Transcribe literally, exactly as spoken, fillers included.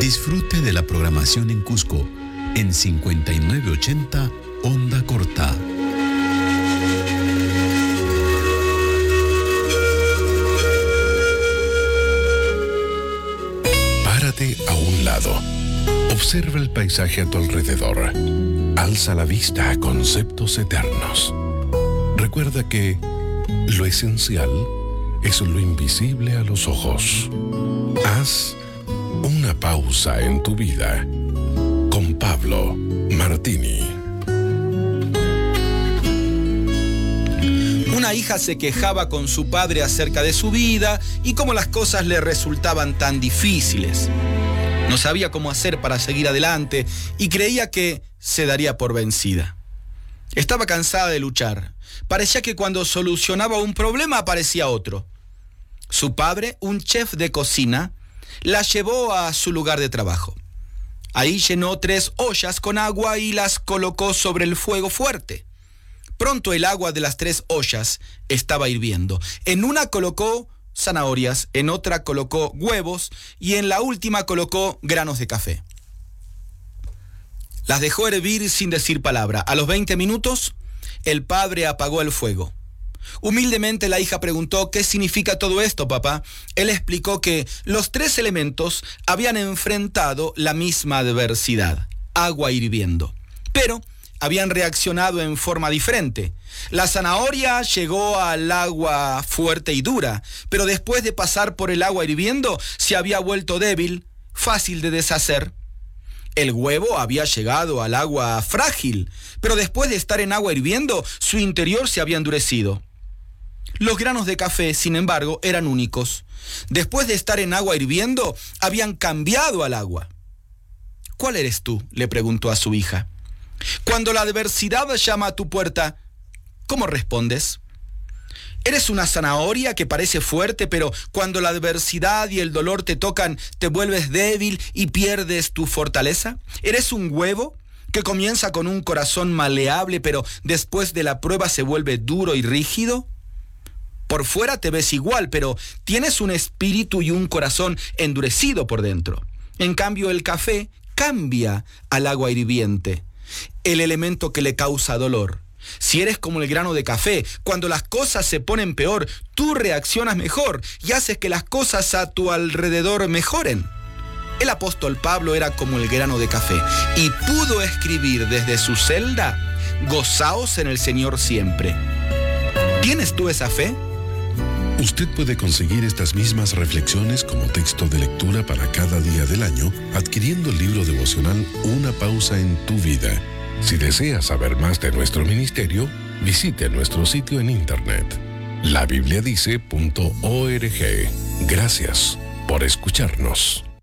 Disfrute de la programación en Cusco en cincuenta y nueve ochenta Onda Corta. Párate a un lado. Observa el paisaje a tu alrededor. Alza la vista a conceptos eternos. Recuerda que lo esencial es lo invisible a los ojos. Haz una pausa en tu vida con Pablo Martini. Una hija se quejaba con su padre acerca de su vida y cómo las cosas le resultaban tan difíciles. No sabía cómo hacer para seguir adelante y creía que se daría por vencida. Estaba cansada de luchar. Parecía que cuando solucionaba un problema aparecía otro. Su padre, un chef de cocina, la llevó a su lugar de trabajo. Ahí llenó tres ollas con agua y las colocó sobre el fuego fuerte. Pronto el agua de las tres ollas estaba hirviendo. En una colocó zanahorias, en otra colocó huevos y en la última colocó granos de café. Las dejó hervir sin decir palabra. A los veinte minutos, el padre apagó el fuego. Humildemente la hija preguntó: ¿qué significa todo esto, papá? Él explicó que los tres elementos habían enfrentado la misma adversidad, agua hirviendo, pero habían reaccionado en forma diferente. La zanahoria llegó al agua fuerte y dura, pero después de pasar por el agua hirviendo se había vuelto débil, fácil de deshacer. El huevo había llegado al agua frágil, pero después de estar en agua hirviendo, su interior se había endurecido. Los granos de café, sin embargo, eran únicos. Después de estar en agua hirviendo, habían cambiado al agua. ¿Cuál eres tú?, le preguntó a su hija. Cuando la adversidad llama a tu puerta, ¿cómo respondes? ¿Eres una zanahoria que parece fuerte, pero cuando la adversidad y el dolor te tocan, te vuelves débil y pierdes tu fortaleza? ¿Eres un huevo que comienza con un corazón maleable, pero después de la prueba se vuelve duro y rígido? Por fuera te ves igual, pero tienes un espíritu y un corazón endurecido por dentro. En cambio, el café cambia al agua hirviente, el elemento que le causa dolor. Si eres como el grano de café, cuando las cosas se ponen peor, tú reaccionas mejor y haces que las cosas a tu alrededor mejoren. El apóstol Pablo era como el grano de café y pudo escribir desde su celda: gozaos en el Señor siempre. ¿Tienes tú esa fe? Usted puede conseguir estas mismas reflexiones como texto de lectura para cada día del año adquiriendo el libro devocional Una pausa en tu vida. Si desea saber más de nuestro ministerio, visite nuestro sitio en internet la biblia dice punto org. Gracias por escucharnos.